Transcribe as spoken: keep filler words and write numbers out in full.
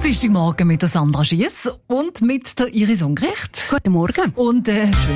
Dienstagmorgen mit der Sandra Schiess und mit der Iris Ungericht. Guten Morgen. Und äh, schön